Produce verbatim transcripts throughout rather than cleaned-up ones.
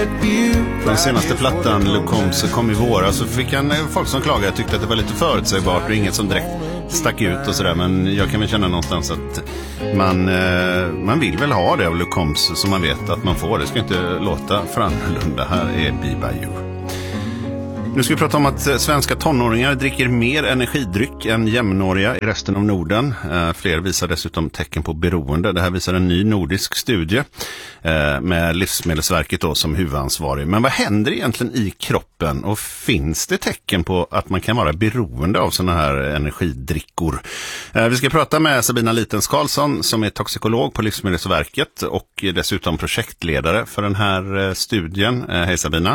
Den senaste plattan, Luke Combs, kom i våras, så fick han folk som klagade, tyckte att det var lite förutsägbart och inget som direkt stack ut och sådär. Men jag kan väl känna någonstans att man, eh, man vill väl ha det av Luke Combs, så man vet att man får. Det ska inte låta för annorlunda. Här är Be By You. Nu ska vi prata om att svenska tonåringar dricker mer energidryck än jämnåriga i resten av Norden. Eh, fler visar dessutom tecken på beroende. Det här visar en ny nordisk studie eh, med Livsmedelsverket då som huvudansvarig. Men vad händer egentligen i kroppen, och finns det tecken på att man kan vara beroende av såna här energidrickor? Eh, vi ska prata med Sabina Litens Karlsson som är toxikolog på Livsmedelsverket och dessutom projektledare för den här eh, studien. Eh, hej Sabina.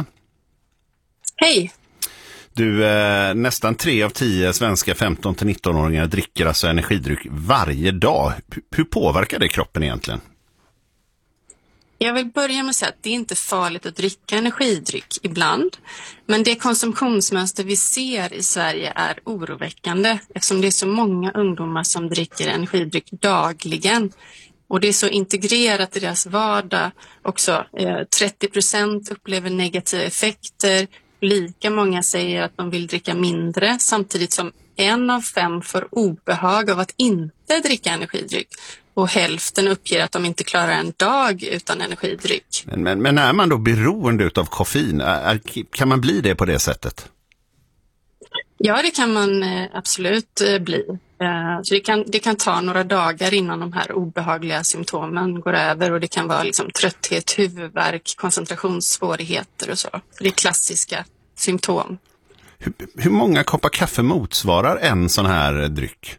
Hej. Du, eh, nästan tre av tio svenska femton till nitton-åringar dricker alltså energidryck varje dag. H- hur påverkar det kroppen egentligen? Jag vill börja med att säga att det är inte farligt att dricka energidryck ibland. Men det konsumtionsmönster vi ser i Sverige är oroväckande eftersom det är så många ungdomar som dricker energidryck dagligen. Och det är så integrerat i deras vardag också. Eh, trettio procent upplever negativa effekter. Lika många säger att de vill dricka mindre, samtidigt som en av fem får obehag av att inte dricka energidryck. Och hälften uppger att de inte klarar en dag utan energidryck. Men, men, men är man då beroende av koffein? Är, kan man bli det på det sättet? Ja, det kan man eh, absolut eh, bli. Eh, så det kan, det kan ta några dagar innan de här obehagliga symptomen går över, och det kan vara liksom trötthet, huvudvärk, koncentrationssvårigheter och så. Det är klassiska symptom. Hur, hur många koppar kaffe motsvarar en sån här dryck?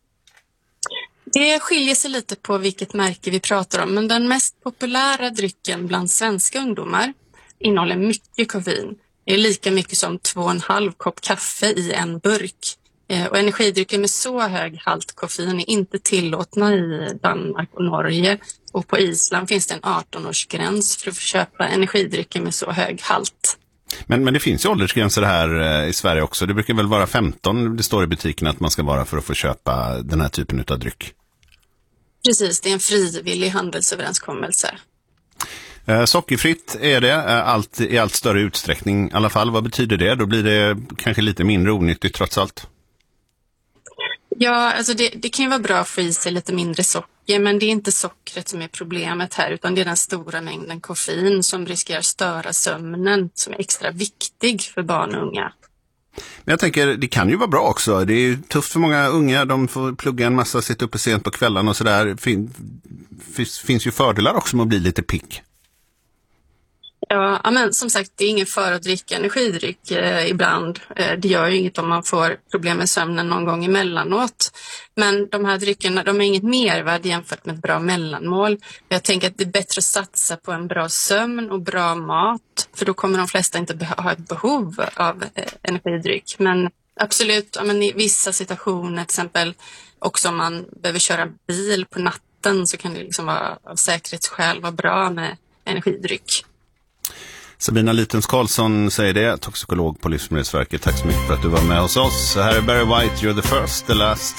Det skiljer sig lite på vilket märke vi pratar om, men den mest populära drycken bland svenska ungdomar innehåller mycket koffein. Det är lika mycket som två och en halv kopp kaffe i en burk. Eh, och energidrycker med så hög halt koffein är inte tillåtna i Danmark och Norge. Och på Island finns det en arton-årsgräns för att få köpa energidrycker med så hög halt. Men, men det finns ju åldersgränser här eh, i Sverige också. Det brukar väl vara femton, det står i butiken att man ska vara för att få köpa den här typen av dryck. Precis, det är en frivillig handelsöverenskommelse. Eh, sockerfritt är det, eh, allt, i allt större utsträckning i alla fall. Vad betyder det? Då blir det kanske lite mindre onyttigt trots allt. Ja, alltså det, det kan ju vara bra att få i sig lite mindre socker, men det är inte sockret som är problemet här, utan det är den stora mängden koffein som riskerar störa sömnen, som är extra viktig för barn och unga. Men jag tänker, det kan ju vara bra också. Det är ju tufft för många unga, de får plugga en massa, sitta uppe sent på kvällen och sådär. Fin, finns, finns ju fördelar också med att bli lite pick. Ja, men som sagt, det är ingen för att dricka energidryck eh, ibland. Eh, det gör ju inget om man får problem med sömnen någon gång emellanåt. Men de här dryckerna, de har inget mervärde jämfört med ett bra mellanmål. Jag tänker att det är bättre att satsa på en bra sömn och bra mat. För då kommer de flesta inte be- ha ett behov av eh, energidryck. Men absolut, ja, men i vissa situationer, till exempel också om man behöver köra bil på natten, så kan det liksom vara av säkerhetsskäl vara bra med energidryck. Sabina Litens Karlsson säger det, toxikolog på Livsmedelsverket. Tack så mycket för att du var med hos oss. Här är Barry White, You're the first, the last.